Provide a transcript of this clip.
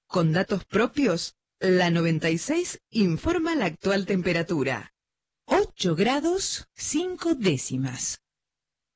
Con datos propios, la 96 informa la actual temperatura. 8 grados 5 décimas.